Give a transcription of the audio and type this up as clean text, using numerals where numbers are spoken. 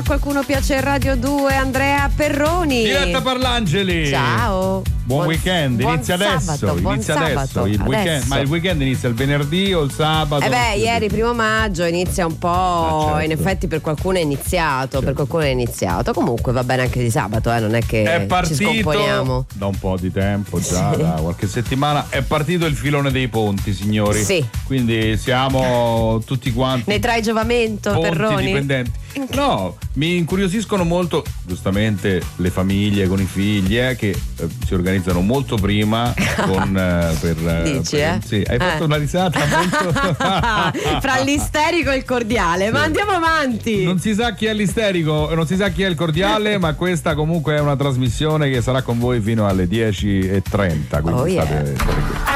Qualcuno Piace Radio 2, Andrea Perroni. Diretta Parlangeli. Ciao. Buon weekend, buon inizia adesso. sabato, buon Inizia sabato, adesso. Il weekend, adesso. ma il weekend inizia il venerdì o il sabato? Ieri 1° maggio inizia un po', certo. in effetti per qualcuno è iniziato, per qualcuno è iniziato. Comunque va bene anche di sabato, non è che È ci partito scomponiamo. da un po' di tempo, già da qualche settimana. È partito il filone dei ponti, signori. Sì. Quindi siamo tutti quanti Ne trai giovamento, ponti Perroni? dipendenti. No, mi incuriosiscono molto giustamente le famiglie con i figli che si organizzano molto prima per Dici, sì, hai fatto una risata molto fra l'isterico e il cordiale, ma andiamo avanti. Non si sa chi è l'isterico, non si sa chi è il cordiale, ma questa comunque è una trasmissione che sarà con voi fino alle 10:30, quindi Oh, yeah. state qui.